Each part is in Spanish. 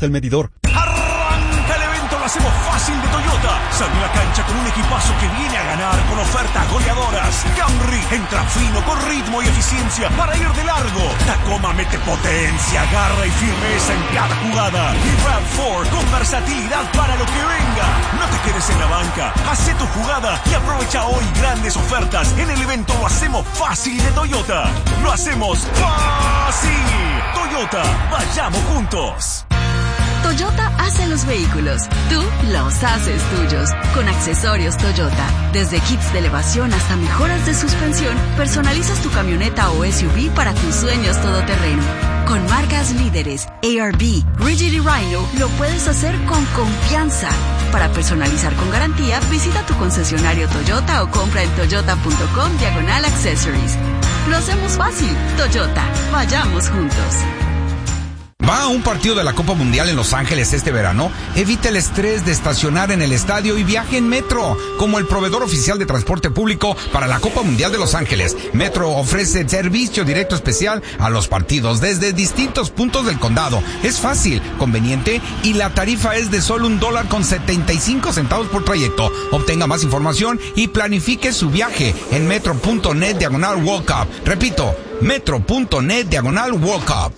ajusta el medidor. ¡Arranca el evento! Lo hacemos fácil de Toyota. Sal de la cancha con un equipazo que viene a ganar con ofertas goleadoras. Camry entra fino con ritmo y eficiencia para ir de largo. Tacoma mete potencia, garra y firmeza en cada jugada. Y RAV4 con versatilidad para lo que venga. No te quedes en la banca. Hacé tu jugada y aprovecha hoy grandes ofertas en el evento Lo hacemos fácil de Toyota. Lo hacemos fácil. Toyota, vayamos juntos. Toyota hace los vehículos, tú los haces tuyos. Con accesorios Toyota, desde kits de elevación hasta mejoras de suspensión, personalizas tu camioneta o SUV para tus sueños todoterreno. Con marcas líderes, ARB, Rigid y Rhino, lo puedes hacer con confianza. Para personalizar con garantía, visita tu concesionario Toyota o compra en toyota.com/accessories. Lo hacemos fácil. Toyota, vayamos juntos. ¿Va a un partido de la Copa Mundial en Los Ángeles este verano? Evite el estrés de estacionar en el estadio y viaje en Metro, como el proveedor oficial de transporte público para la Copa Mundial de Los Ángeles. Metro ofrece servicio directo especial a los partidos desde distintos puntos del condado. Es fácil, conveniente y la tarifa es de solo $1.75 por trayecto. Obtenga más información y planifique su viaje en metro.net/World Cup. Repito, metro.net/World Cup.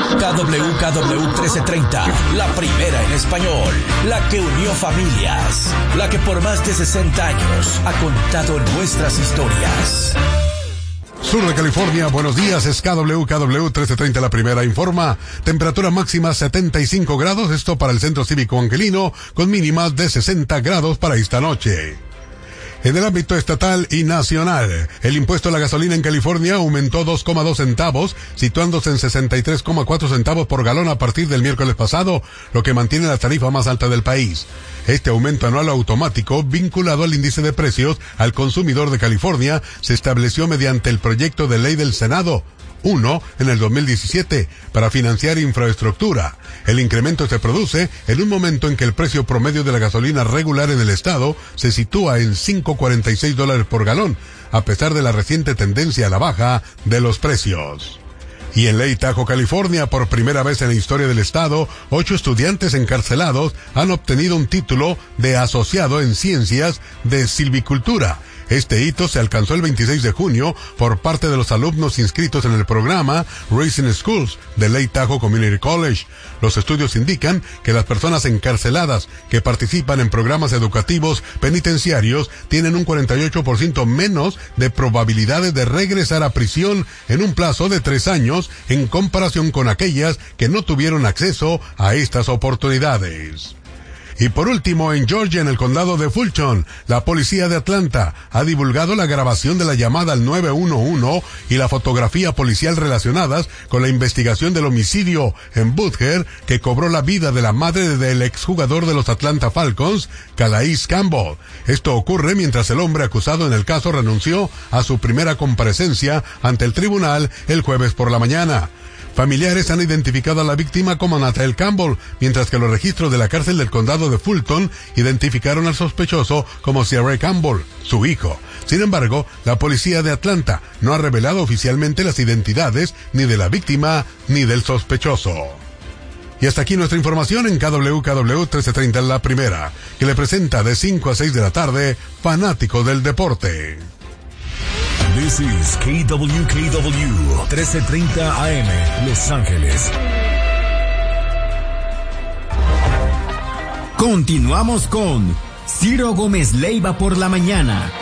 KWKW 1330, la primera en español, la que unió familias, la que por más de 60 años ha contado nuestras historias. Sur de California, buenos días, es KWKW 1330, la primera informa. Temperatura máxima 75 grados, esto para el Centro Cívico Angelino, con mínimas de 60 grados para esta noche. En el ámbito estatal y nacional, el impuesto a la gasolina en California aumentó 2,2 centavos, situándose en 63,4 centavos por galón a partir del miércoles pasado, lo que mantiene la tarifa más alta del país. Este aumento anual automático, vinculado al índice de precios al consumidor de California, se estableció mediante el proyecto de ley del Senado 1 en el 2017 para financiar infraestructura. El incremento se produce en un momento en que el precio promedio de la gasolina regular en el estado se sitúa en $5.46 por galón, a pesar de la reciente tendencia a la baja de los precios. Y en Lake Tahoe, California, por primera vez en la historia del estado, 8 estudiantes encarcelados han obtenido un título de asociado en ciencias de silvicultura. Este hito se alcanzó el 26 de junio por parte de los alumnos inscritos en el programa Raising Schools de Lake Tahoe Community College. Los estudios indican que las personas encarceladas que participan en programas educativos penitenciarios tienen un 48% menos de probabilidades de regresar a prisión en un plazo de 3 años en comparación con aquellas que no tuvieron acceso a estas oportunidades. Y por último, en Georgia, en el condado de Fulton, la policía de Atlanta ha divulgado la grabación de la llamada al 911 y la fotografía policial relacionadas con la investigación del homicidio en Butcher que cobró la vida de la madre del exjugador de los Atlanta Falcons, Calais Campbell. Esto ocurre mientras el hombre acusado en el caso renunció a su primera comparecencia ante el tribunal el jueves por la mañana. Familiares han identificado a la víctima como Nathaniel Campbell, mientras que los registros de la cárcel del condado de Fulton identificaron al sospechoso como Sierra Campbell, su hijo. Sin embargo, la policía de Atlanta no ha revelado oficialmente las identidades ni de la víctima ni del sospechoso. Y hasta aquí nuestra información en KWKW 1330, la primera, que le presenta de 5 a 6 de la tarde, Fanático del Deporte. This is KWKW 1330 AM, Los Ángeles. Continuamos con Ciro Gómez Leiva por la mañana.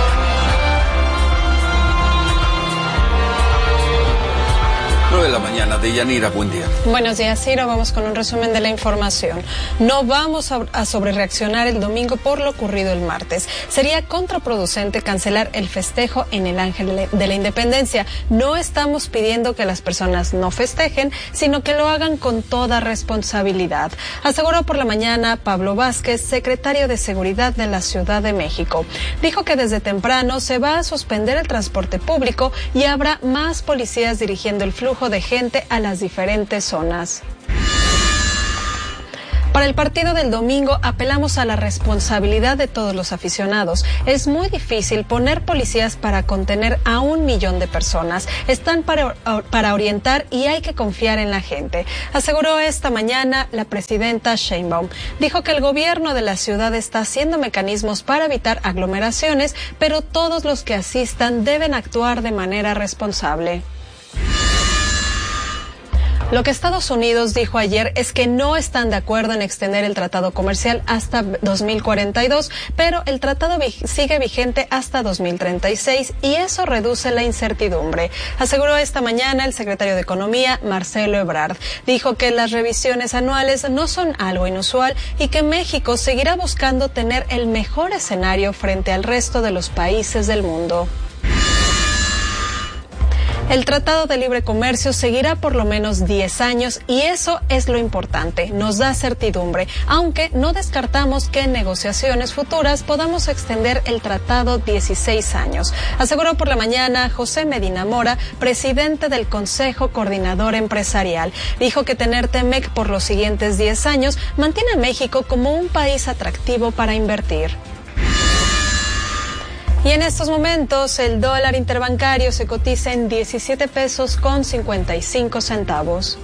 9 de la mañana, Deyanira, buen día. Buenos días, Ciro. Vamos con un resumen de la información. No vamos a sobrereaccionar el domingo por lo ocurrido el martes. Sería contraproducente cancelar el festejo en el Ángel de la Independencia. No estamos pidiendo que las personas no festejen, sino que lo hagan con toda responsabilidad, aseguró por la mañana Pablo Vázquez, secretario de Seguridad de la Ciudad de México. Dijo que desde temprano se va a suspender el transporte público y habrá más policías dirigiendo el flujo de gente a las diferentes zonas. Para el partido del domingo apelamos a la responsabilidad de todos los aficionados. Es muy difícil poner policías para contener a 1 millón de personas. Están para orientar y hay que confiar en la gente, aseguró esta mañana la presidenta Sheinbaum. Dijo que el gobierno de la ciudad está haciendo mecanismos para evitar aglomeraciones, pero todos los que asistan deben actuar de manera responsable. Lo que Estados Unidos dijo ayer es que no están de acuerdo en extender el tratado comercial hasta 2042, pero el tratado sigue vigente hasta 2036 y eso reduce la incertidumbre, aseguró esta mañana el secretario de Economía, Marcelo Ebrard. Dijo que las revisiones anuales no son algo inusual y que México seguirá buscando tener el mejor escenario frente al resto de los países del mundo. El Tratado de Libre Comercio seguirá por lo menos 10 años y eso es lo importante, nos da certidumbre, aunque no descartamos que en negociaciones futuras podamos extender el tratado 16 años, aseguró por la mañana José Medina Mora, presidente del Consejo Coordinador Empresarial. Dijo que tener TEMEC por los siguientes 10 años mantiene a México como un país atractivo para invertir. Y en estos momentos el dólar interbancario se cotiza en 17 pesos con 55 centavos.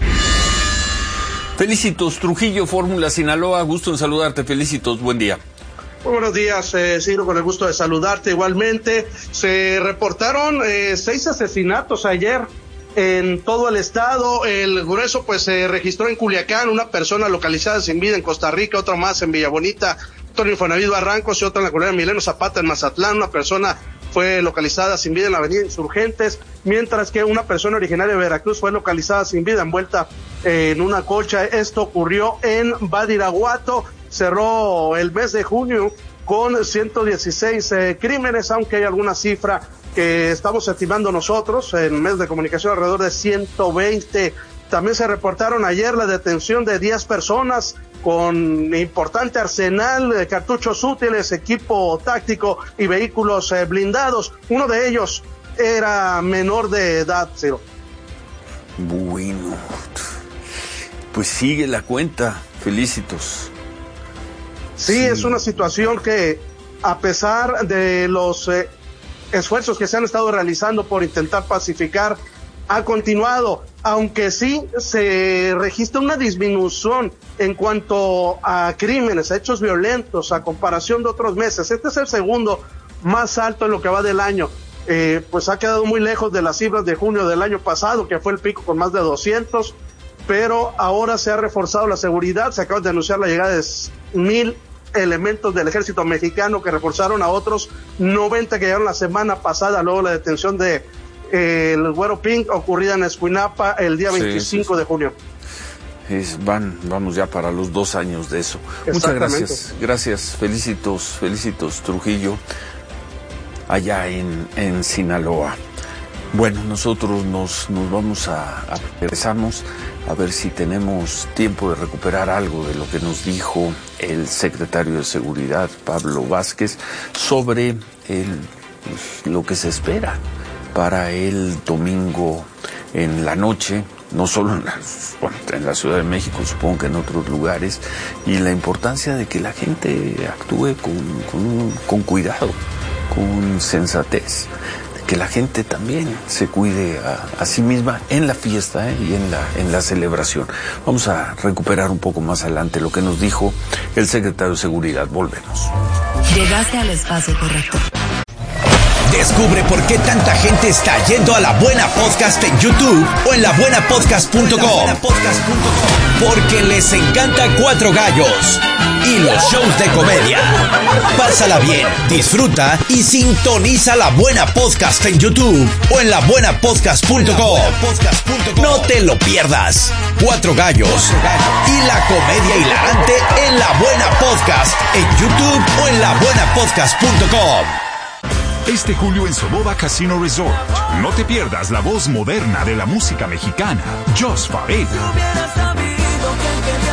Felicitos, Trujillo, Fórmula Sinaloa, gusto en saludarte, Felicitos, buen día. Muy buenos días, Ciro, con el gusto de saludarte igualmente. Se reportaron 6 asesinatos ayer en todo el estado. El grueso pues se registró en Culiacán, una persona localizada sin vida en Costa Rica, otro más en Villabonita, otro en Infonavit Barrancos y otro en la colonia Emiliano Zapata en Mazatlán. Una persona fue localizada sin vida en la avenida Insurgentes, mientras que una persona originaria de Veracruz fue localizada sin vida envuelta en una colcha. Esto ocurrió en Badiraguato. Cerró el mes de junio con 116 crímenes, aunque hay alguna cifra que estamos estimando nosotros en medios de comunicación alrededor de 120. También se reportaron ayer la detención de 10 personas con importante arsenal de cartuchos útiles, equipo táctico y vehículos blindados. Uno de ellos era menor de edad, Ciro. Bueno, pues sigue la cuenta, Felicitos. Sí, es una situación que, a pesar de los esfuerzos que se han estado realizando por intentar pacificar, ha continuado, aunque sí se registra una disminución en cuanto a crímenes, a hechos violentos, a comparación de otros meses. Este es el segundo más alto en lo que va del año. Pues ha quedado muy lejos de las cifras de junio del año pasado, que fue el pico con más de 200, pero ahora se ha reforzado la seguridad. Se acaba de anunciar la llegada de 1,000 elementos del ejército mexicano que reforzaron a otros 90 que llegaron la semana pasada, luego la detención de el Güero Pink ocurrida en Escuinapa el día 25 de junio. Vamos ya para los 2 años de eso. Muchas gracias, Felicitos Trujillo, allá en Sinaloa. Bueno, nosotros nos vamos regresamos a ver si tenemos tiempo de recuperar algo de lo que nos dijo el secretario de Seguridad, Pablo Vázquez, sobre lo que se espera para el domingo en la noche, no solo en la Ciudad de México, supongo que en otros lugares, y la importancia de que la gente actúe con cuidado, con sensatez, de que la gente también se cuide a sí misma en la fiesta y en la celebración. Vamos a recuperar un poco más adelante lo que nos dijo el secretario de Seguridad. Volvemos. Llegaste al espacio correcto. Descubre por qué tanta gente está yendo a La Buena Podcast en YouTube o en labuenapodcast.com. Porque les encanta Cuatro Gallos y los shows de comedia. Pásala bien, disfruta y sintoniza La Buena Podcast en YouTube o en labuenapodcast.com. No te lo pierdas. Cuatro Gallos y la comedia hilarante en La Buena Podcast en YouTube o en labuenapodcast.com. Este julio en Soboba Casino Resort, no te pierdas la voz moderna de la música mexicana, Jos Favela.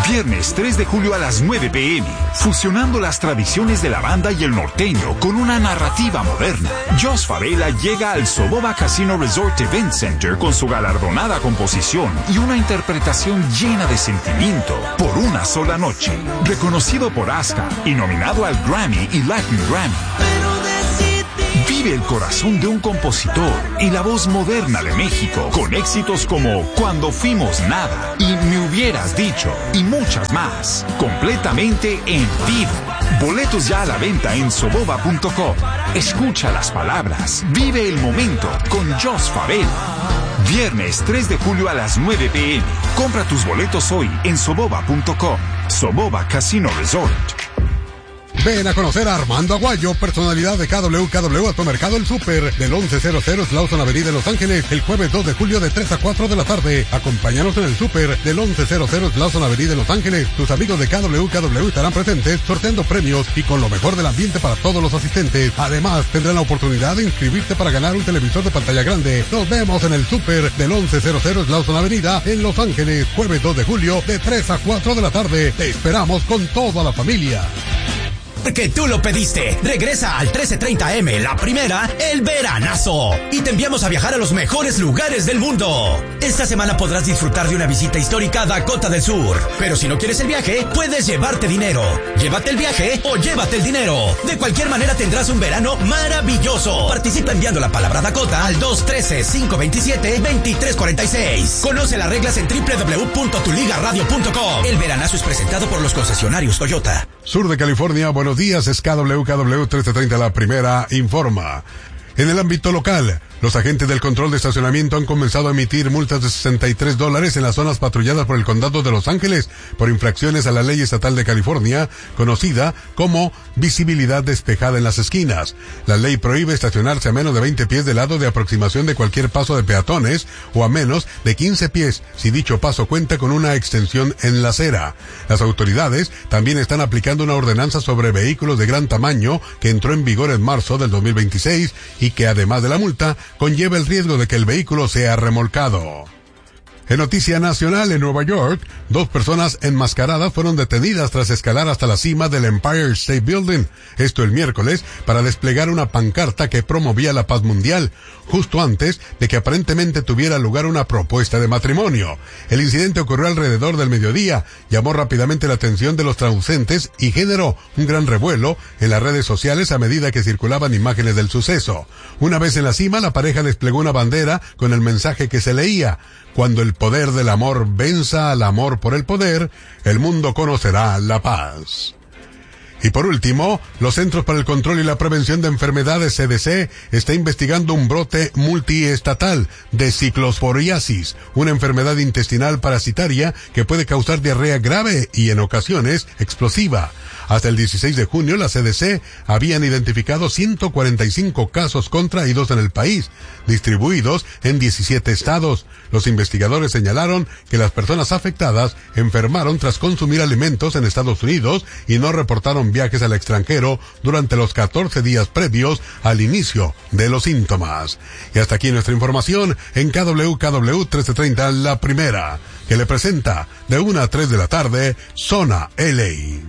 Viernes 3 de julio a las 9 p.m. Fusionando las tradiciones de la banda y el norteño con una narrativa moderna. Jos Favela llega al Soboba Casino Resort Event Center con su galardonada composición y una interpretación llena de sentimiento por una sola noche. Reconocido por ASCA y nominado al Grammy y Latin Grammy. Vive el corazón de un compositor y la voz moderna de México, con éxitos como Cuando Fuimos Nada y Me Hubieras Dicho, y muchas más, completamente en vivo. Boletos ya a la venta en soboba.com. Escucha las palabras, vive el momento con Jos Favela. Viernes 3 de julio a las 9 p.m. Compra tus boletos hoy en soboba.com. Soboba Casino Resort. Ven a conocer a Armando Aguayo, personalidad de KW Automercado El Súper, del 1100 Slauson Avenida en Los Ángeles, el jueves 2 de julio de 3 a 4 de la tarde. Acompáñanos en el Súper del 1100 Slauson Avenida en Los Ángeles. Tus amigos de KW estarán presentes, sorteando premios y con lo mejor del ambiente para todos los asistentes. Además, tendrán la oportunidad de inscribirte para ganar un televisor de pantalla grande. Nos vemos en el Súper del 1100 Slauson Avenida en Los Ángeles, jueves 2 de julio de 3 a 4 de la tarde. Te esperamos con toda la familia. Porque tú lo pediste. Regresa al 1330M, la primera, el veranazo. Y te enviamos a viajar a los mejores lugares del mundo. Esta semana podrás disfrutar de una visita histórica a Dakota del Sur. Pero si no quieres el viaje, puedes llevarte dinero. Llévate el viaje o llévate el dinero. De cualquier manera tendrás un verano maravilloso. Participa enviando la palabra Dakota al 213-527-2346. Conoce las reglas en www.tuligaradio.com. El veranazo es presentado por los concesionarios Toyota. Sur de California, buenos días, es KW 1330, la primera informa. En el ámbito local, los agentes del control de estacionamiento han comenzado a emitir multas de $63 en las zonas patrulladas por el condado de Los Ángeles por infracciones a la ley estatal de California, conocida como visibilidad despejada en las esquinas. La ley prohíbe estacionarse a menos de 20 pies del lado de aproximación de cualquier paso de peatones o a menos de 15 pies si dicho paso cuenta con una extensión en la acera. Las autoridades también están aplicando una ordenanza sobre vehículos de gran tamaño que entró en vigor en marzo del 2026 y que además de la multa conlleva el riesgo de que el vehículo sea remolcado. En noticia nacional, en Nueva York, 2 personas enmascaradas fueron detenidas tras escalar hasta la cima del Empire State Building, esto el miércoles, para desplegar una pancarta que promovía la paz mundial, justo antes de que aparentemente tuviera lugar una propuesta de matrimonio. El incidente ocurrió alrededor del mediodía, llamó rápidamente la atención de los transeúntes y generó un gran revuelo en las redes sociales a medida que circulaban imágenes del suceso. Una vez en la cima, la pareja desplegó una bandera con el mensaje que se leía: cuando el poder del amor venza al amor por el poder, el mundo conocerá la paz. Y por último, los Centros para el Control y la Prevención de Enfermedades, CDC, está investigando un brote multiestatal de ciclosporiasis, una enfermedad intestinal parasitaria que puede causar diarrea grave y en ocasiones explosiva. Hasta el 16 de junio, la CDC habían identificado 145 casos contraídos en el país, distribuidos en 17 estados. Los investigadores señalaron que las personas afectadas enfermaron tras consumir alimentos en Estados Unidos y no reportaron viajes al extranjero durante los 14 días previos al inicio de los síntomas. Y hasta aquí nuestra información en KW 1330, la primera, que le presenta de 1 a 3 de la tarde, Zona LA.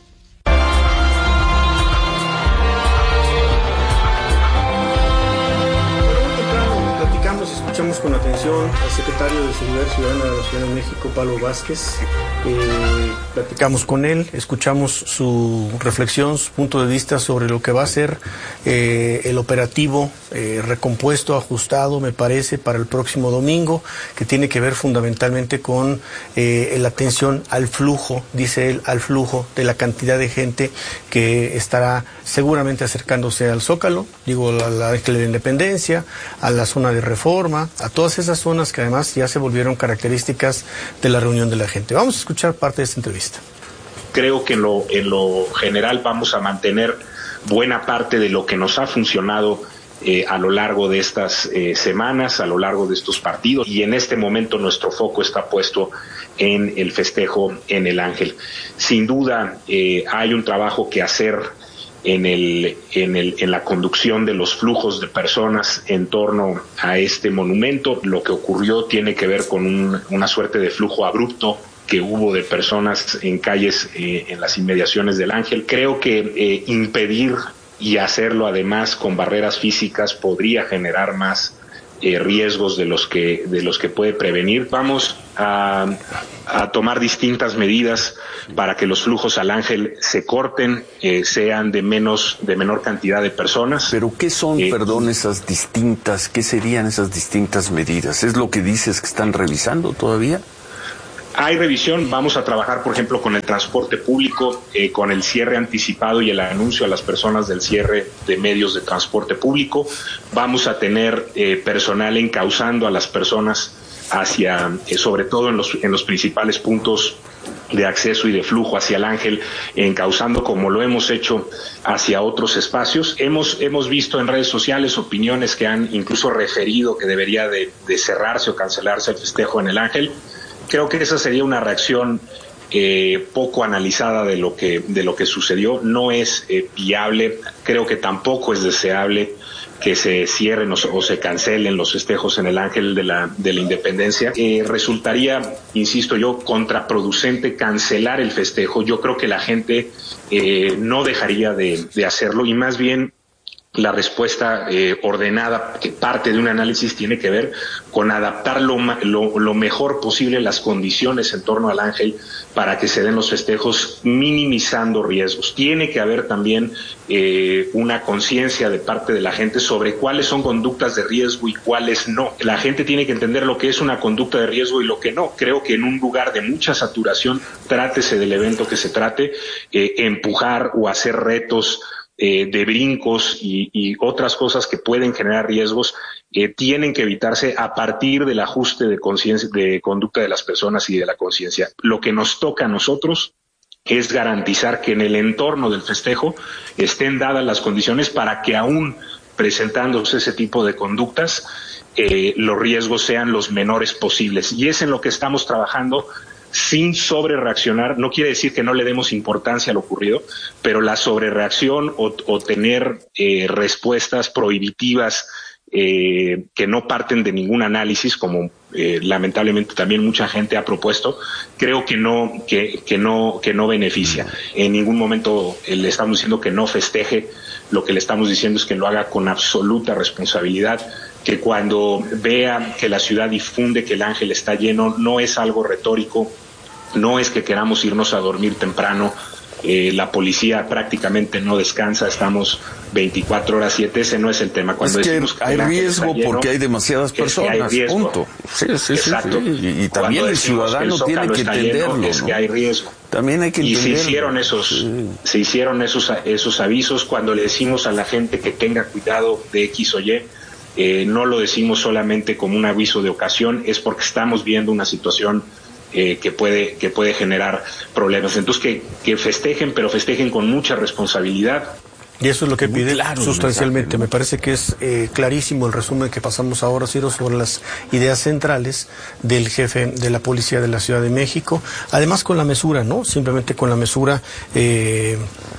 Escuchamos con atención al secretario de Seguridad Ciudadana de la Ciudad de México, Pablo Vázquez. Platicamos con él, escuchamos su reflexión, su punto de vista sobre lo que va a ser el operativo recompuesto, ajustado, me parece, para el próximo domingo, que tiene que ver fundamentalmente con la atención al flujo, dice él, al flujo de la cantidad de gente que estará seguramente acercándose al Zócalo, digo, a la Ángel de la Independencia, a la zona de Reforma, a todas esas zonas que además ya se volvieron características de la reunión de la gente. Vamos a escuchar parte de esta entrevista. Creo que en lo general vamos a mantener buena parte de lo que nos ha funcionado a lo largo de estas semanas, a lo largo de estos partidos, y en este momento nuestro foco está puesto en el festejo en el Ángel. Sin duda hay un trabajo que hacer en la conducción de los flujos de personas en torno a este monumento. Lo que ocurrió tiene que ver con una suerte de flujo abrupto que hubo de personas en calles en las inmediaciones del Ángel. Creo que impedir y hacerlo además con barreras físicas podría generar más riesgos de los que puede prevenir. Vamos a tomar distintas medidas para que los flujos al Ángel se corten, sean de menor cantidad de personas. Pero ¿qué son, qué serían esas distintas medidas? ¿Es lo que dices que están revisando todavía? Hay revisión, vamos a trabajar, por ejemplo, con el transporte público, con el cierre anticipado y el anuncio a las personas del cierre de medios de transporte público. Vamos a tener personal encauzando a las personas hacia, sobre todo en los principales puntos de acceso y de flujo hacia el Ángel, encauzando como lo hemos hecho hacia otros espacios. Hemos visto en redes sociales opiniones que han incluso referido que debería de cerrarse o cancelarse el festejo en el Ángel. Creo que esa sería una reacción poco analizada de lo que sucedió. No es viable, creo que tampoco es deseable que se cierren o se cancelen los festejos en el Ángel de la Independencia. Resultaría, insisto yo, contraproducente cancelar el festejo. Yo creo que la gente no dejaría de hacerlo, y más bien la respuesta ordenada, que parte de un análisis, tiene que ver con adaptar lo mejor posible las condiciones en torno al Ángel para que se den los festejos minimizando riesgos. Tiene que haber también una conciencia de parte de la gente sobre cuáles son conductas de riesgo y cuáles no. La gente tiene que entender lo que es una conducta de riesgo y lo que no. Creo que en un lugar de mucha saturación, trátese del evento que se trate, empujar o hacer retos de brincos y otras cosas que pueden generar riesgos, tienen que evitarse a partir del ajuste de conciencia, de conducta de las personas y de la conciencia. Lo que nos toca a nosotros es garantizar que en el entorno del festejo estén dadas las condiciones para que, aún presentándose ese tipo de conductas, los riesgos sean los menores posibles. Y es en lo que estamos trabajando, sin sobrereaccionar. No quiere decir que no le demos importancia a lo ocurrido, pero la sobrereacción o tener respuestas prohibitivas que no parten de ningún análisis, como lamentablemente también mucha gente ha propuesto, creo que no beneficia. En ningún momento le estamos diciendo que no festeje. Lo que le estamos diciendo es que lo haga con absoluta responsabilidad, que cuando vea que la ciudad difunde que el Ángel está lleno, no es algo retórico, no es que queramos irnos a dormir temprano. La policía prácticamente no descansa, estamos 24/7, ese no es el tema. Cuando es que hay riesgo lleno, porque hay demasiadas personas, punto. Sí. Y también el ciudadano tiene que entenderlo, lleno, es que hay riesgo. También hay que entenderlo. Y se hicieron esos avisos. Cuando le decimos a la gente que tenga cuidado de X o Y, no lo decimos solamente como un aviso de ocasión, es porque estamos viendo una situación que puede generar problemas. Entonces que festejen, pero festejen con mucha responsabilidad. Y eso es lo que pide sustancialmente. Me parece que es clarísimo el resumen que pasamos ahora, Ciro, sobre las ideas centrales del jefe de la Policía de la Ciudad de México. Además, con la mesura, ¿no? Simplemente con la mesura que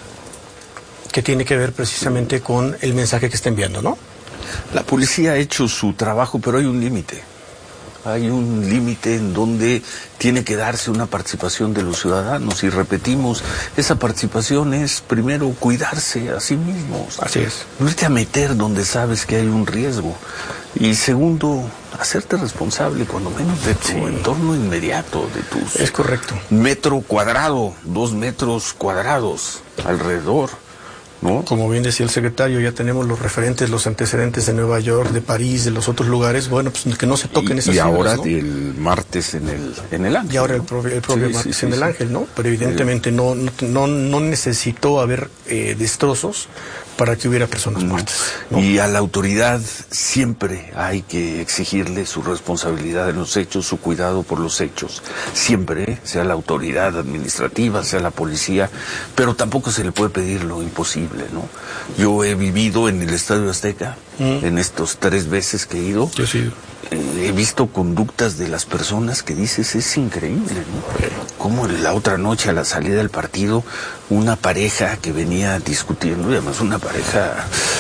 tiene que ver precisamente con el mensaje que está enviando, ¿no? La policía ha hecho su trabajo, pero hay un límite. Hay un límite en donde tiene que darse una participación de los ciudadanos, y repetimos, esa participación es primero cuidarse a sí mismos. Así es. No irte a meter donde sabes que hay un riesgo. Y segundo, hacerte responsable cuando menos de tu entorno inmediato, de tus... Es correcto. Metro cuadrado, 2 metros cuadrados alrededor, ¿no? Como bien decía el secretario, ya tenemos los referentes, los antecedentes de Nueva York, de París, de los otros lugares. Bueno, pues que no se toquen esas cifras, ahora, ¿no? El martes en el Ángel. Y ahora el propio martes en el Ángel, ¿no? Pero evidentemente no necesitó haber destrozos para que hubiera personas muertas, ¿no? Y a la autoridad siempre hay que exigirle su responsabilidad en los hechos, su cuidado por los hechos. Siempre, sea la autoridad administrativa, sea la policía, pero tampoco se le puede pedir lo imposible, ¿no? Yo he vivido en el Estadio Azteca, en estos 3 veces que he ido. Yo sí. He visto conductas de las personas que dices, es increíble, ¿no? Como la otra noche, a la salida del partido, una pareja que venía discutiendo, y además una pareja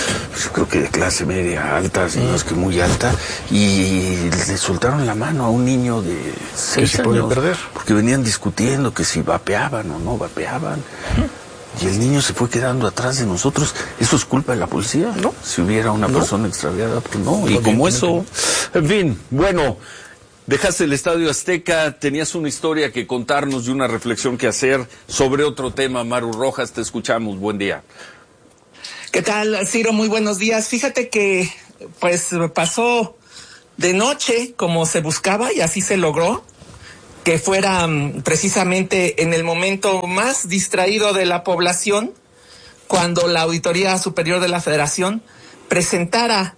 pues yo creo que de clase media alta, si no es que muy alta, y le soltaron la mano a un niño de 6 años, porque venían discutiendo que si vapeaban o no vapeaban. Y el niño se fue quedando atrás de nosotros. ¿Eso es culpa de la policía? No. Si hubiera una persona extraviada, pues no. Y como eso, en fin, bueno, dejaste el Estadio Azteca, tenías una historia que contarnos y una reflexión que hacer sobre otro tema. Maru Rojas, te escuchamos. Buen día. ¿Qué tal, Ciro? Muy buenos días. Fíjate que, pues, pasó de noche como se buscaba y así se logró. Que fuera precisamente en el momento más distraído de la población, cuando la Auditoría Superior de la Federación presentara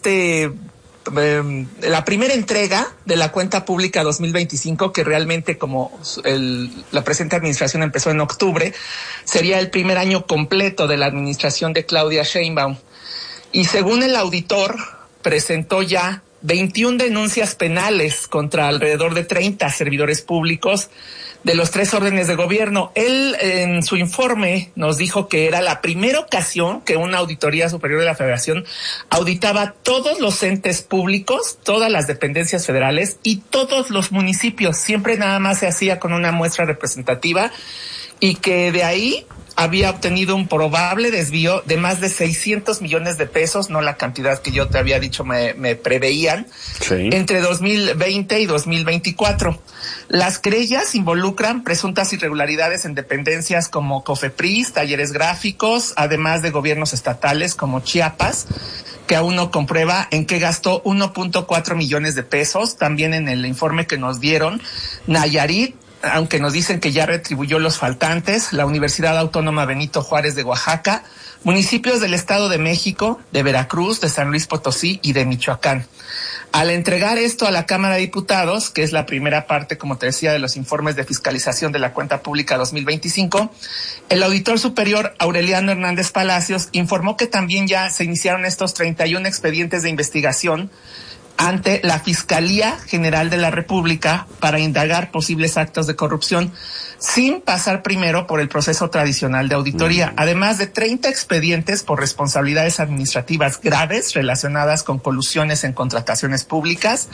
la primera entrega de la cuenta pública 2025, que realmente como la presente administración empezó en octubre, sería el primer año completo de la administración de Claudia Sheinbaum. Y según el auditor, presentó ya 21 denuncias penales contra alrededor de 30 servidores públicos de los 3 órdenes de gobierno. Él en su informe nos dijo que era la primera ocasión que una Auditoría Superior de la Federación auditaba todos los entes públicos, todas las dependencias federales y todos los municipios. Siempre nada más se hacía con una muestra representativa y que de ahí había obtenido un probable desvío de más de 600 millones de pesos, no la cantidad que yo te había dicho me preveían, entre 2020 y 2024. Las querellas involucran presuntas irregularidades en dependencias como COFEPRIS, talleres gráficos, además de gobiernos estatales como Chiapas, que aún no comprueba en qué gastó 1.4 millones de pesos. También en el informe que nos dieron, Nayarit, aunque nos dicen que ya retribuyó los faltantes, la Universidad Autónoma Benito Juárez de Oaxaca, municipios del Estado de México, de Veracruz, de San Luis Potosí y de Michoacán. Al entregar esto a la Cámara de Diputados, que es la primera parte, como te decía, de los informes de fiscalización de la cuenta pública 2025, el auditor superior Aureliano Hernández Palacios informó que también ya se iniciaron estos 31 expedientes de investigación ante la Fiscalía General de la República para indagar posibles actos de corrupción sin pasar primero por el proceso tradicional de auditoría, además de 30 expedientes por responsabilidades administrativas graves relacionadas con colusiones en contrataciones públicas.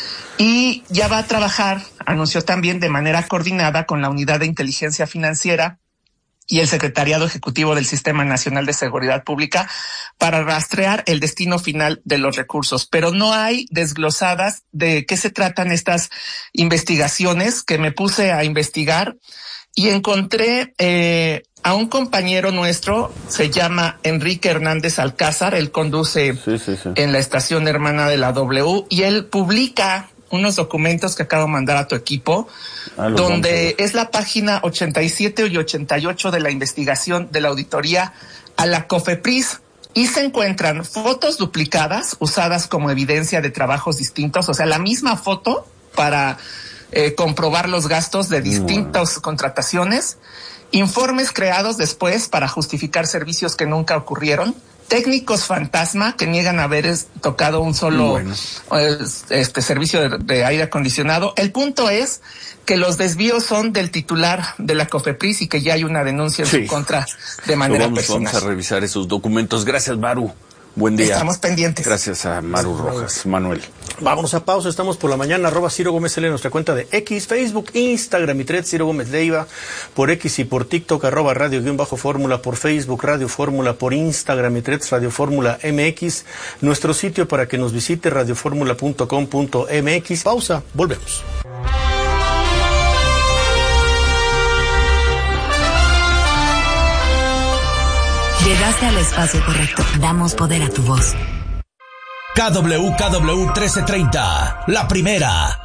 Y ya va a trabajar, anunció también, de manera coordinada con la Unidad de Inteligencia Financiera y el Secretariado Ejecutivo del Sistema Nacional de Seguridad Pública para rastrear el destino final de los recursos. Pero no hay desglosadas de qué se tratan estas investigaciones, que me puse a investigar y encontré a un compañero nuestro, se llama Enrique Hernández Alcázar, él conduce en la estación hermana de la W, y él publica unos documentos que acabo de mandar a tu equipo, donde es la página 87 y 88 de la investigación de la auditoría a la COFEPRIS, y se encuentran fotos duplicadas usadas como evidencia de trabajos distintos, o sea, la misma foto para comprobar los gastos de distintas contrataciones, informes creados después para justificar servicios que nunca ocurrieron, técnicos fantasma que niegan haber tocado un solo servicio de aire acondicionado. El punto es que los desvíos son del titular de la COFEPRIS y que ya hay una denuncia en su contra de manera personal. Vamos a revisar esos documentos. Gracias, Maru. Buen día. Estamos pendientes. Gracias a Maru Rojas. Manuel. Vámonos a pausa. Estamos por la mañana. @Ciro Gómez L en nuestra cuenta de X, Facebook, Instagram y Threads, Ciro Gómez Leiva, por X y por TikTok, @radio_fórmula, por Facebook, Radio Fórmula, por Instagram y Threads, Radio Fórmula MX. Nuestro sitio para que nos visite, radioformula.com.mx. Pausa. Volvemos. Llegaste al espacio correcto. Damos poder a tu voz. KWKW 1330, la primera.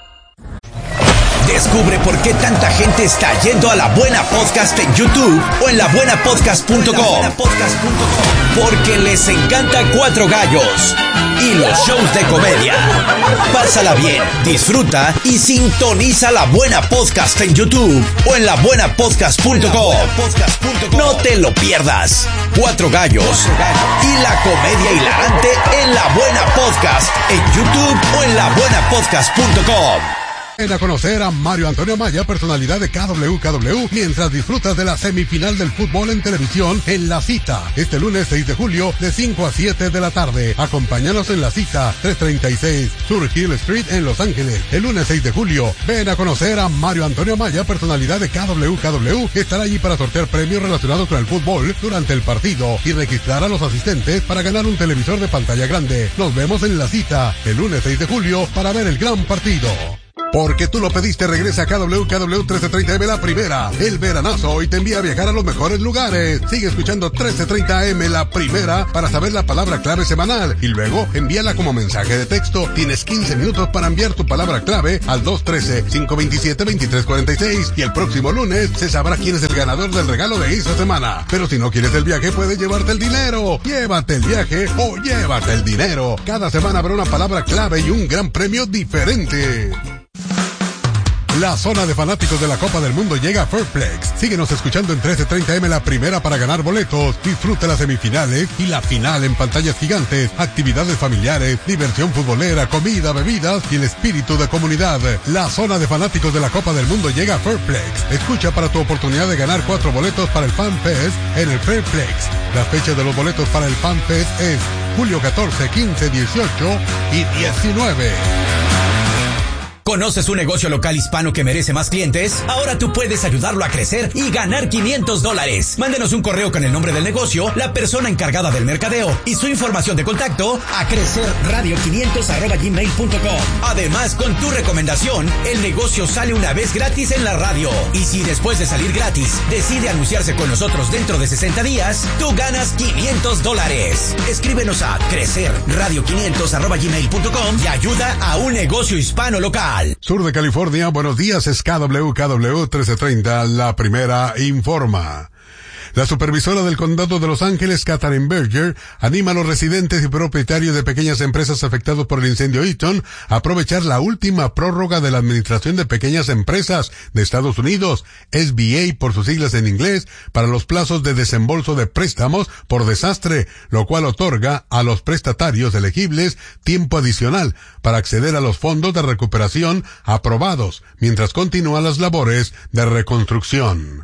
Descubre por qué tanta gente está yendo a La Buena Podcast en YouTube o en labuenapodcast.com. Porque les encanta Cuatro Gallos y los shows de comedia. Pásala bien, disfruta y sintoniza La Buena Podcast en YouTube o en labuenapodcast.com. No te lo pierdas. Cuatro Gallos y la comedia hilarante en La Buena Podcast en YouTube o en labuenapodcast.com. Ven a conocer a Mario Antonio Maya, personalidad de KWKW, mientras disfrutas de la semifinal del fútbol en televisión en La Cita, este lunes 6 de julio de 5 a 7 de la tarde. Acompáñanos en La Cita, 336 Sur Hill Street en Los Ángeles. El lunes 6 de julio, ven a conocer a Mario Antonio Maya, personalidad de KWKW, que estará allí para sortear premios relacionados con el fútbol durante el partido y registrar a los asistentes para ganar un televisor de pantalla grande. Nos vemos en La Cita, el lunes 6 de julio, para ver el gran partido. Porque tú lo pediste, regresa a KWKW 1330M La Primera, el veranazo, y te envía a viajar a los mejores lugares. Sigue escuchando 1330M La Primera para saber la palabra clave semanal y luego envíala como mensaje de texto. Tienes 15 minutos para enviar tu palabra clave al 213-527-2346 y el próximo lunes se sabrá quién es el ganador del regalo de esa semana. Pero si no quieres el viaje, puedes llevarte el dinero. Llévate el viaje o llévate el dinero. Cada semana habrá una palabra clave y un gran premio diferente. La zona de fanáticos de la Copa del Mundo llega a Fairplex. Síguenos escuchando en 1330M La Primera para ganar boletos. Disfruta las semifinales y la final en pantallas gigantes, actividades familiares, diversión futbolera, comida, bebidas y el espíritu de comunidad. La zona de fanáticos de la Copa del Mundo llega a Fairplex. Escucha para tu oportunidad de ganar 4 boletos para el Fan Fest en el Fairplex. Las fechas de los boletos para el Fan Fest es julio 14, 15, 18 y 19. ¿Conoces un negocio local hispano que merece más clientes? Ahora tú puedes ayudarlo a crecer y ganar $500. Mándenos un correo con el nombre del negocio, la persona encargada del mercadeo y su información de contacto a crecerradio500@gmail.com. Además, con tu recomendación, el negocio sale una vez gratis en la radio. Y si después de salir gratis decide anunciarse con nosotros dentro de 60 días, tú ganas $500. Escríbenos a crecerradio500@gmail.com y ayuda a un negocio hispano local. Sur de California, buenos días, es KWKW 1330, La Primera informa. La supervisora del condado de Los Ángeles, Katharine Berger, anima a los residentes y propietarios de pequeñas empresas afectados por el incendio Eaton a aprovechar la última prórroga de la Administración de Pequeñas Empresas de Estados Unidos, SBA por sus siglas en inglés, para los plazos de desembolso de préstamos por desastre, lo cual otorga a los prestatarios elegibles tiempo adicional para acceder a los fondos de recuperación aprobados mientras continúan las labores de reconstrucción.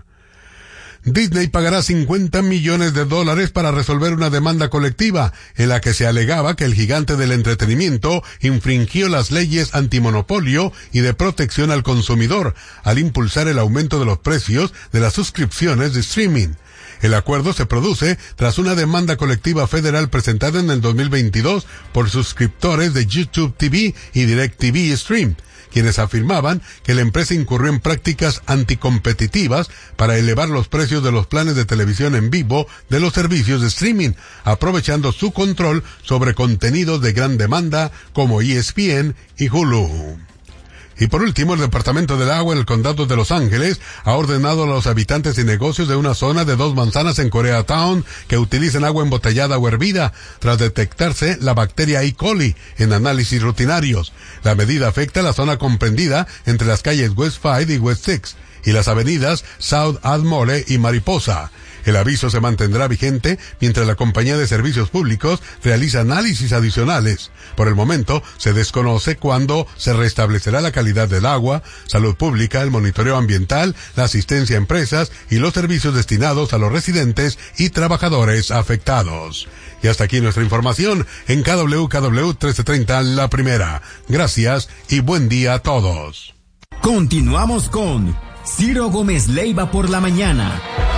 Disney pagará $50 millones para resolver una demanda colectiva en la que se alegaba que el gigante del entretenimiento infringió las leyes antimonopolio y de protección al consumidor al impulsar el aumento de los precios de las suscripciones de streaming. El acuerdo se produce tras una demanda colectiva federal presentada en el 2022 por suscriptores de YouTube TV y DirecTV Stream, quienes afirmaban que la empresa incurrió en prácticas anticompetitivas para elevar los precios de los planes de televisión en vivo de los servicios de streaming, aprovechando su control sobre contenidos de gran demanda como ESPN y Hulu. Y por último, el Departamento del Agua en el Condado de Los Ángeles ha ordenado a los habitantes y negocios de una zona de 2 manzanas en Koreatown que utilicen agua embotellada o hervida tras detectarse la bacteria E. coli en análisis rutinarios. La medida afecta a la zona comprendida entre las calles West 5 y West 6 y las avenidas South Admore y Mariposa. El aviso se mantendrá vigente mientras la compañía de servicios públicos realiza análisis adicionales. Por el momento, se desconoce cuándo se restablecerá la calidad del agua, salud pública, el monitoreo ambiental, la asistencia a empresas y los servicios destinados a los residentes y trabajadores afectados. Y hasta aquí nuestra información en KWKW 1330 La Primera. Gracias y buen día a todos. Continuamos con Ciro Gómez Leiva por la mañana.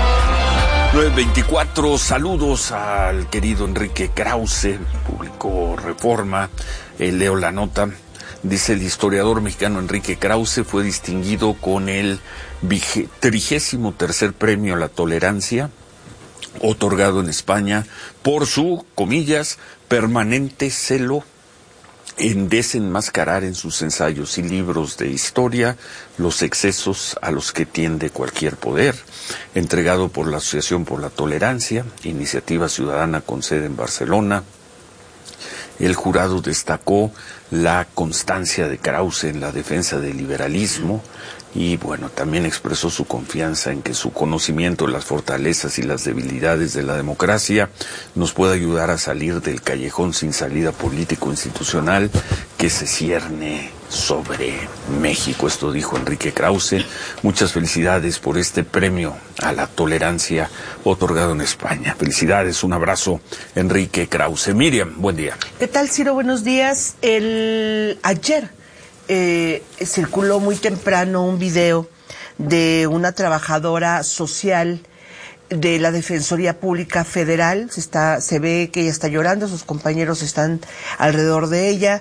9:24, saludos al querido Enrique Krause, publicó Reforma, leo la nota, dice: el historiador mexicano Enrique Krause fue distinguido con el 33º premio a la tolerancia, otorgado en España, por su, comillas, permanente celo en desenmascarar en sus ensayos y libros de historia los excesos a los que tiende cualquier poder. Entregado por la Asociación por la Tolerancia, iniciativa ciudadana con sede en Barcelona, el jurado destacó la constancia de Krause en la defensa del liberalismo y, bueno, también expresó su confianza en que su conocimiento de las fortalezas y las debilidades de la democracia nos puede ayudar a salir del callejón sin salida político-institucional que se cierne sobre México. Esto dijo Enrique Krause. Muchas felicidades por este premio a la tolerancia otorgado en España. Felicidades, un abrazo, Enrique Krause. Miriam, buen día. ¿Qué tal, Ciro? Buenos días. Ayer circuló muy temprano un video de una trabajadora social de la Defensoría Pública Federal. Se ve que ella está llorando, sus compañeros están alrededor de ella,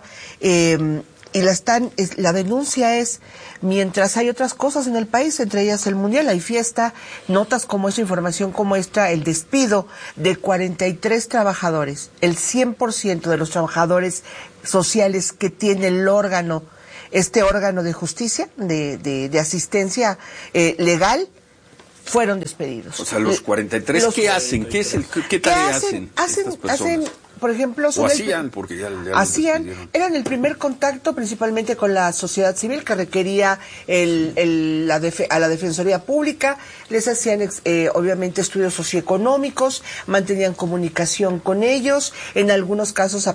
y la denuncia es, mientras hay otras cosas en el país, entre ellas el Mundial, hay fiesta, notas como esta, información como esta, el despido de 43 trabajadores, el 100% de los trabajadores sociales que tiene el órgano, este órgano de justicia, de asistencia legal, fueron despedidos. O sea, los 43, ¿qué hacen? ¿Qué tarea hacen? Hacen, por ejemplo, porque ya eran el primer contacto principalmente con la sociedad civil que requería a la Defensoría Pública. Les hacían obviamente estudios socioeconómicos, mantenían comunicación con ellos, en algunos casos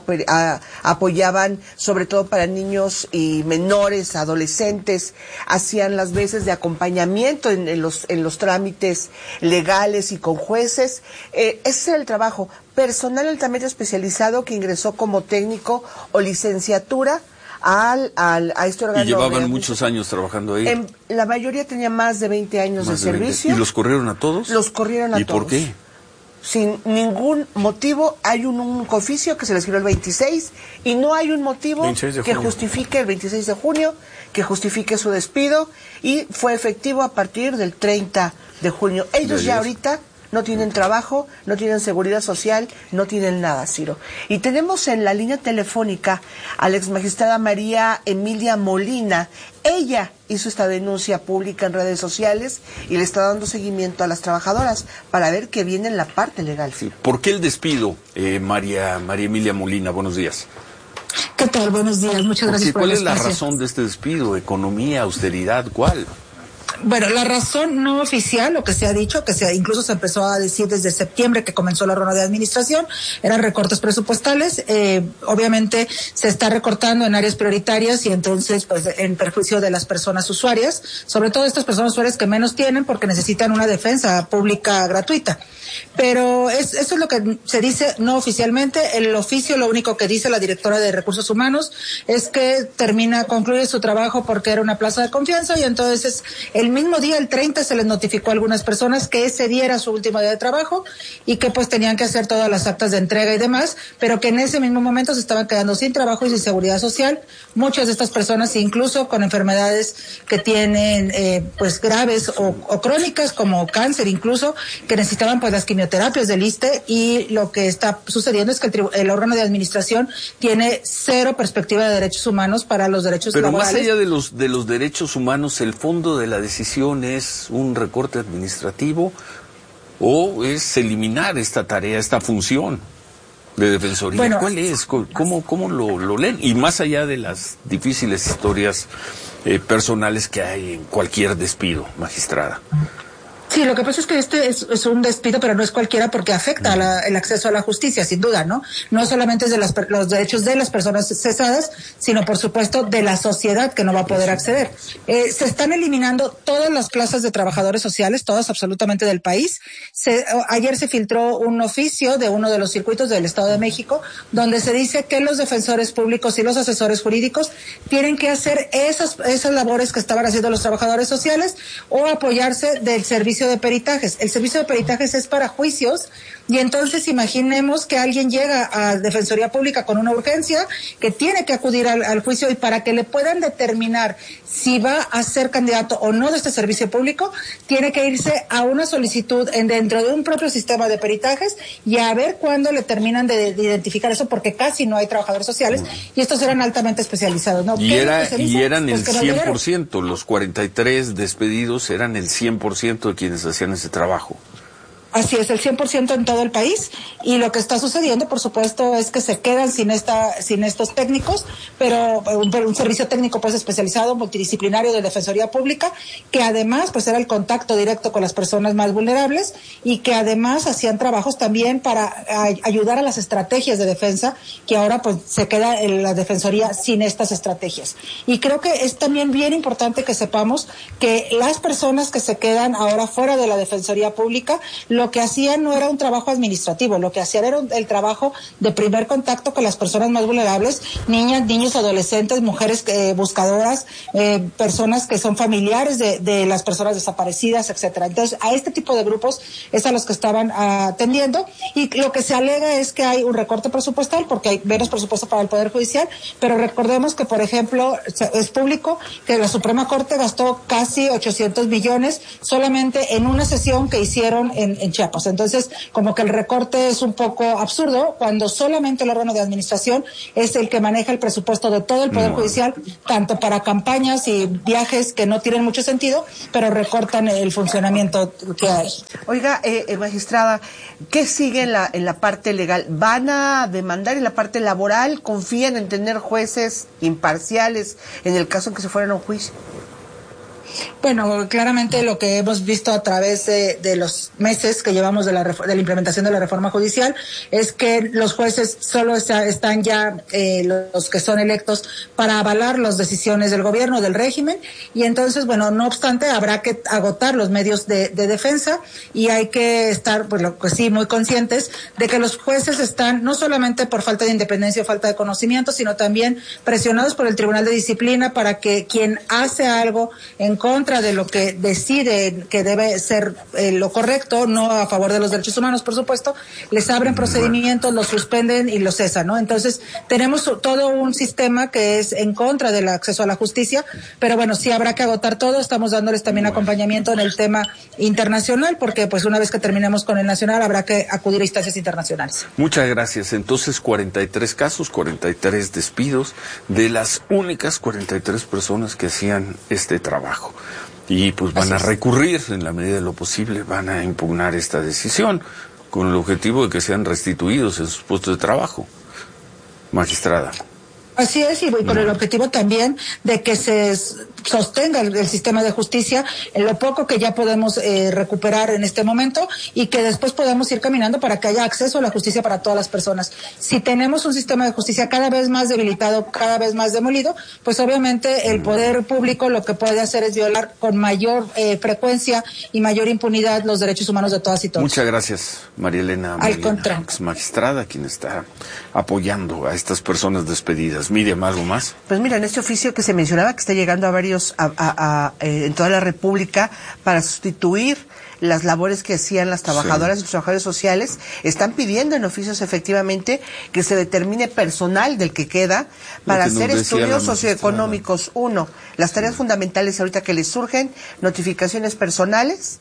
apoyaban, sobre todo para niños y menores, adolescentes, hacían las veces de acompañamiento en los trámites legales y con jueces. Ese era el trabajo. Personal altamente especializado que ingresó como técnico o licenciatura a este órgano. ¿Y llevaban muchos años trabajando ahí? La mayoría tenía más de 20 años de servicio. ¿Y los corrieron a todos? Los corrieron a todos. ¿Y por qué? Sin ningún motivo. Hay un oficio que se les escribió el 26 y no hay un motivo que justifique el 26 de junio, que justifique su despido, y fue efectivo a partir del 30 de junio. Ellos ya ahorita no tienen trabajo, no tienen seguridad social, no tienen nada, Ciro. Y tenemos en la línea telefónica a la exmagistrada María Emilia Molina. Ella hizo esta denuncia pública en redes sociales y le está dando seguimiento a las trabajadoras para ver qué viene en la parte legal. Sí. ¿Por qué el despido, María Emilia Molina? Buenos días. ¿Qué tal? Buenos días, muchas gracias por el espacio. ¿Cuál es la razón de este despido? ¿Economía, austeridad? ¿Cuál? Bueno, la razón no oficial, lo que se ha dicho, incluso se empezó a decir desde septiembre que comenzó la ronda de administración, eran recortes presupuestales. Obviamente se está recortando en áreas prioritarias y entonces pues en perjuicio de las personas usuarias, sobre todo estas personas usuarias que menos tienen porque necesitan una defensa pública gratuita. Pero eso es lo que se dice no oficialmente. El oficio, lo único que dice la directora de Recursos Humanos es que concluye su trabajo porque era una plaza de confianza, y entonces el mismo día, el 30, se les notificó a algunas personas que ese día era su último día de trabajo y que pues tenían que hacer todas las actas de entrega y demás, pero que en ese mismo momento se estaban quedando sin trabajo y sin seguridad social. Muchas de estas personas, incluso con enfermedades que tienen pues graves o crónicas, como cáncer incluso, que necesitaban pues las quimioterapias del ISSSTE, y lo que está sucediendo es que el órgano de administración tiene cero perspectiva de derechos humanos para los derechos laborales. Pero más allá de los derechos humanos, el fondo de la decisión es un recorte administrativo o es eliminar esta tarea, esta función de defensoría. Bueno, ¿cuál es? ¿Cómo lo leen? Y más allá de las difíciles historias personales que hay en cualquier despido, magistrada. Sí, lo que pasa es que este es un despido, pero no es cualquiera, porque afecta el acceso a la justicia, sin duda, ¿no? No solamente es de los derechos de las personas cesadas, sino, por supuesto, de la sociedad que no va a poder acceder. Se están eliminando todas las clases de trabajadores sociales, todas absolutamente del país. Ayer se filtró un oficio de uno de los circuitos del Estado de México, donde se dice que los defensores públicos y los asesores jurídicos tienen que hacer esas labores que estaban haciendo los trabajadores sociales o apoyarse del servicio de peritajes. El servicio de peritajes es para juicios, y entonces imaginemos que alguien llega a Defensoría Pública con una urgencia, que tiene que acudir al juicio, y para que le puedan determinar si va a ser candidato o no de este servicio público, tiene que irse a una solicitud dentro de un propio sistema de peritajes y a ver cuándo le terminan de identificar eso, porque casi no hay trabajadores sociales y estos eran altamente especializados, ¿no? Y eran el 100%, los 43 despedidos eran el 100% de quienes hacían ese trabajo. Así es, el 100% en todo el país, y lo que está sucediendo, por supuesto, es que se quedan sin estos técnicos, pero un servicio técnico pues especializado, multidisciplinario de Defensoría Pública, que además pues era el contacto directo con las personas más vulnerables y que además hacían trabajos también para ayudar a las estrategias de defensa, que ahora pues se queda en la Defensoría sin estas estrategias. Y creo que es también bien importante que sepamos que las personas que se quedan ahora fuera de la Defensoría Pública, lo que hacían no era un trabajo administrativo, lo que hacían era el trabajo de primer contacto con las personas más vulnerables, niñas, niños, adolescentes, mujeres buscadoras, personas que son familiares de las personas desaparecidas, etcétera. Entonces, a este tipo de grupos es a los que estaban atendiendo, y lo que se alega es que hay un recorte presupuestal porque hay menos presupuesto para el Poder Judicial, pero recordemos que, por ejemplo, es público que la Suprema Corte gastó casi 800 millones solamente en una sesión que hicieron en Chiapas. Entonces, como que el recorte es un poco absurdo cuando solamente el órgano de administración es el que maneja el presupuesto de todo el Poder Judicial, tanto para campañas y viajes que no tienen mucho sentido, pero recortan el funcionamiento que hay. Oiga, magistrada, ¿qué sigue en la parte legal? ¿Van a demandar en la parte laboral? ¿Confían en tener jueces imparciales en el caso en que se fueran a un juicio? Bueno, claramente lo que hemos visto a través de los meses que llevamos de la implementación de la reforma judicial es que los jueces solo están ya los que son electos para avalar las decisiones del gobierno, del régimen, y entonces, bueno, no obstante, habrá que agotar los medios de defensa, y hay que estar, pues lo que sí, muy conscientes de que los jueces están no solamente por falta de independencia o falta de conocimiento, sino también presionados por el Tribunal de Disciplina para que quien hace algo en contra de lo que decide que debe ser lo correcto, no a favor de los derechos humanos, por supuesto, les abren procedimientos, los suspenden y los cesan, ¿no? Entonces, tenemos todo un sistema que es en contra del acceso a la justicia, pero bueno, sí habrá que agotar todo. Estamos dándoles también acompañamiento en el tema internacional, porque pues una vez que terminemos con el nacional habrá que acudir a instancias internacionales. Muchas gracias. Entonces, 43 casos, 43 despidos de las únicas 43 personas que hacían este trabajo. Y pues van a recurrir, en la medida de lo posible, van a impugnar esta decisión con el objetivo de que sean restituidos en sus puestos de trabajo. Magistrada. Así es, y con el objetivo también de que se sostenga el sistema de justicia en lo poco que ya podemos recuperar en este momento, y que después podamos ir caminando para que haya acceso a la justicia para todas las personas. Si tenemos un sistema de justicia cada vez más debilitado, cada vez más demolido, pues obviamente el poder público lo que puede hacer es violar con mayor frecuencia y mayor impunidad los derechos humanos de todas y todos. Muchas gracias, María Elena, magistrada, quien está apoyando a estas personas despedidas. Miriam, ¿algo más? Pues mira, en este oficio que se mencionaba, que está llegando a varios en toda la República para sustituir las labores que hacían las trabajadoras y los trabajadores sociales, están pidiendo en oficios efectivamente que se determine personal del que queda para hacer estudios socioeconómicos. Uno, las tareas fundamentales ahorita que les surgen, notificaciones personales,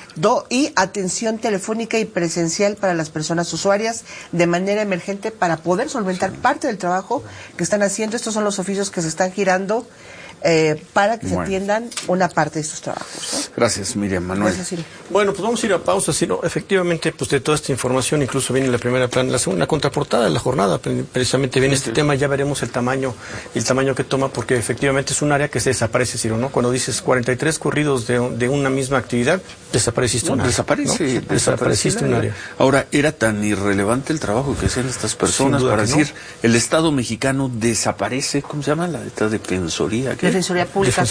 y atención telefónica y presencial para las personas usuarias de manera emergente para poder solventar parte del trabajo que están haciendo. Estos son los oficios que se están girando para que se atiendan una parte de estos trabajos, ¿no? Gracias, Miriam. Manuel. Gracias, bueno, pues vamos a ir a pausa. Sino, efectivamente, pues de toda esta información, incluso viene la primera plana, la segunda contraportada de la jornada, precisamente viene este tema. Ya veremos el tamaño que toma, porque efectivamente es un área que se desaparece, Ciro, ¿no? Cuando dices 43 corridos de una misma actividad, desapareciste un área. Desapareciste un área. Ahora, era tan irrelevante el trabajo que hacían estas personas para decir, el Estado mexicano desaparece, ¿cómo se llama? La Defensoría. ¿Qué? Defensoría Pública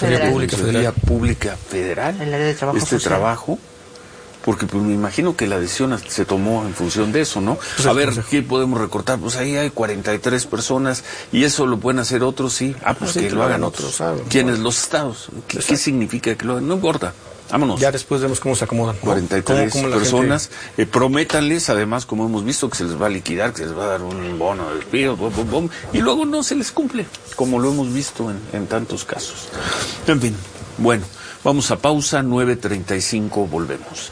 Federal. El área de trabajo social. Trabajo, porque pues me imagino que la decisión se tomó en función de eso, ¿no? Pues a ver, ¿qué podemos recortar? Pues ahí hay 43 personas y eso lo pueden hacer otros, sí. Pues que lo hagan otros. ¿Quiénes? Los estados. ¿Qué significa que lo hagan? No importa. Vámonos. Ya después vemos cómo se acomodan. 43 personas. Prométanles, además, como hemos visto, que se les va a liquidar, que se les va a dar un bono de despido, y luego no se les cumple, como lo hemos visto en tantos casos. En fin, bueno, vamos a pausa, 9:35, volvemos.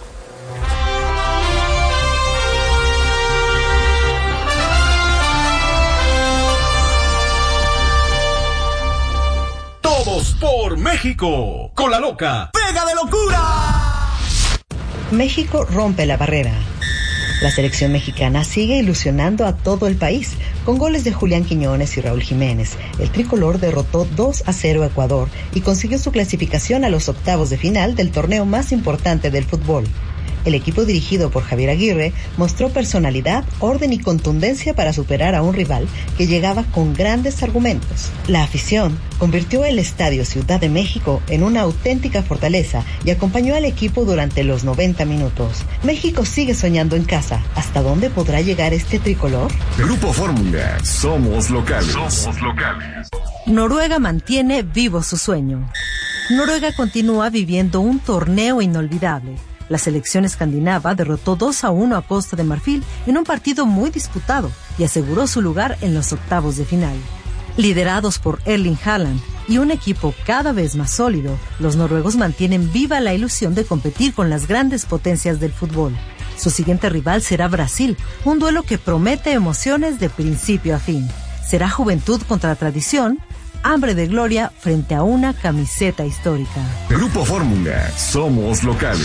Todos por México, con la loca Pega de Locura. México rompe la barrera. La selección mexicana sigue ilusionando a todo el país. Con goles de Julián Quiñones y Raúl Jiménez, el tricolor derrotó 2-0 a Ecuador y consiguió su clasificación a los octavos de final del torneo más importante del fútbol. El equipo dirigido por Javier Aguirre mostró personalidad, orden y contundencia para superar a un rival que llegaba con grandes argumentos. La afición convirtió el Estadio Ciudad de México en una auténtica fortaleza y acompañó al equipo durante los 90 minutos. México sigue soñando en casa. ¿Hasta dónde podrá llegar este tricolor? Grupo Fórmula, somos locales. Noruega mantiene vivo su sueño. Noruega continúa viviendo un torneo inolvidable. La selección escandinava derrotó 2-1 a Costa de Marfil en un partido muy disputado y aseguró su lugar en los octavos de final. Liderados por Erling Haaland y un equipo cada vez más sólido, los noruegos mantienen viva la ilusión de competir con las grandes potencias del fútbol. Su siguiente rival será Brasil, un duelo que promete emociones de principio a fin. Será juventud contra tradición, hambre de gloria frente a una camiseta histórica. Grupo Fórmula, somos locales.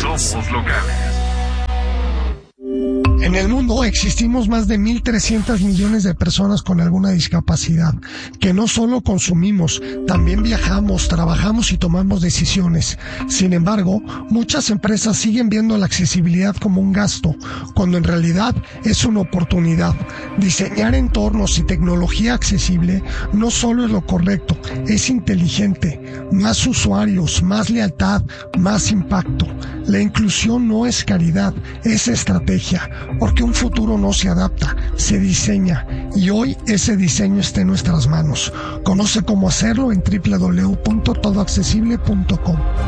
En el mundo existimos más de 1.300 millones de personas con alguna discapacidad, que no solo consumimos, también viajamos, trabajamos y tomamos decisiones. Sin embargo, muchas empresas siguen viendo la accesibilidad como un gasto, cuando en realidad es una oportunidad. Diseñar entornos y tecnología accesible no solo es lo correcto, es inteligente. Más usuarios, más lealtad, más impacto. La inclusión no es caridad, es estrategia, porque un futuro no se adapta, se diseña, y hoy ese diseño está en nuestras manos. Conoce cómo hacerlo en www.todoaccesible.com.